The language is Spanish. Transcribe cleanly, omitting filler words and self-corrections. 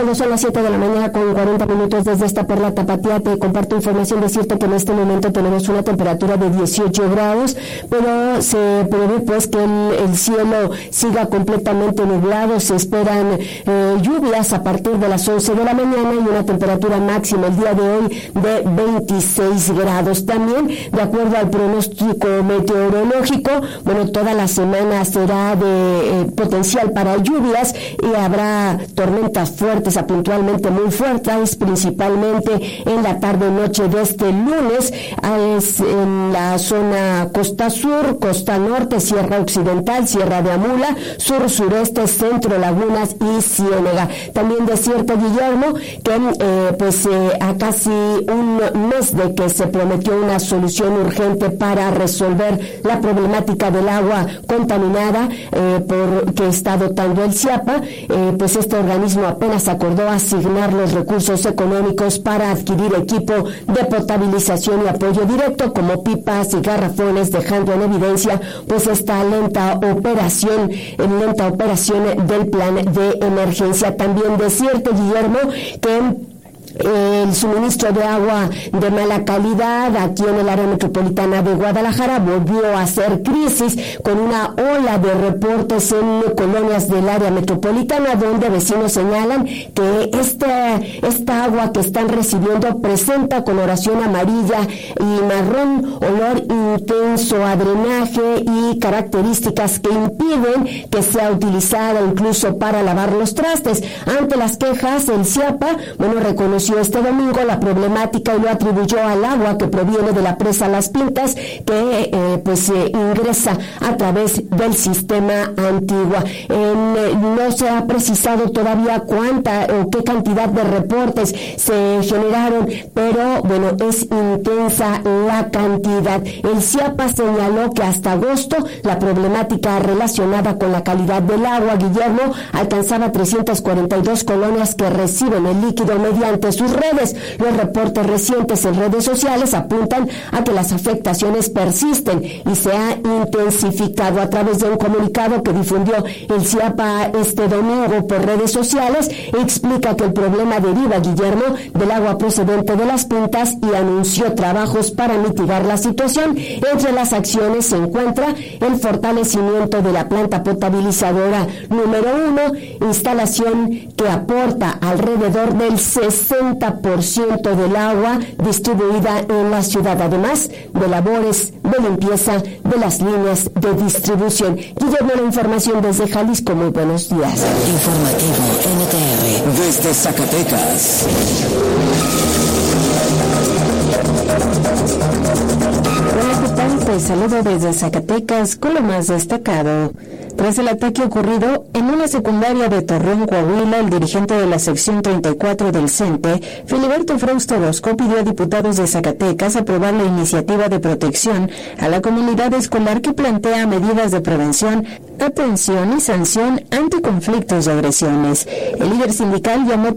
Cuando son las 7 de la mañana con 40 minutos desde esta Perla Tapatía, te comparto información. Decirte que en este momento tenemos una temperatura de 18 grados, pero se prevé pues que el cielo siga completamente nublado. Se esperan lluvias a partir de las 11 de la mañana y una temperatura máxima el día de hoy de 26 grados. También, de acuerdo al pronóstico meteorológico, bueno, toda la semana será de potencial para lluvias y habrá tormentas fuertes a puntualmente muy fuertes, principalmente en la tarde-noche de este lunes, es en la zona costa sur, costa norte, sierra occidental, sierra de Amula, sur, sureste, centro, lagunas y Ciénega. También decirte, Guillermo, que a casi un mes de que se prometió una solución urgente para resolver la problemática del agua contaminada por que está dotando el CIAPA, pues este organismo apenas acordó asignar los recursos económicos para adquirir equipo de potabilización y apoyo directo como pipas y garrafones, dejando en evidencia pues esta lenta operación del plan de emergencia. También decirte, Guillermo, que el suministro de agua de mala calidad aquí en el área metropolitana de Guadalajara volvió a ser crisis con una ola de reportes en colonias del área metropolitana, donde vecinos señalan que esta agua que están recibiendo presenta coloración amarilla y marrón, olor intenso a drenaje y características que impiden que sea utilizada incluso para lavar los trastes. Ante las quejas, el CIAPA, reconoció este domingo la problemática y lo atribuyó al agua que proviene de la presa Las Pintas, que ingresa a través del sistema Antigua. No se ha precisado todavía cuánta o qué cantidad de reportes se generaron, pero es intensa la cantidad. El CIAPA señaló que hasta agosto la problemática relacionada con la calidad del agua, Guillermo, alcanzaba 342 colonias que reciben el líquido mediante sus redes. Los reportes recientes en redes sociales apuntan a que las afectaciones persisten y se ha intensificado. A través de un comunicado que difundió el CIAPA este domingo por redes sociales, explica que el problema deriva, Guillermo, del agua procedente de Las Pintas y anunció trabajos para mitigar la situación. Entre las acciones se encuentra el fortalecimiento de la planta potabilizadora número 1, instalación que aporta alrededor del 60% del agua distribuida en la ciudad, además de labores de limpieza de las líneas de distribución. Guillermo, la información desde Jalisco. Muy buenos días. Informativo NTR desde Zacatecas. Hola, ¿qué tal? Te saludo desde Zacatecas con lo más destacado. Tras el ataque ocurrido en una secundaria de Torreón, Coahuila, el dirigente de la sección 34 del CENTE, Filiberto Frausto Orozco, pidió a diputados de Zacatecas aprobar la iniciativa de protección a la comunidad escolar que plantea medidas de prevención, atención y sanción ante conflictos y agresiones. El líder sindical llamó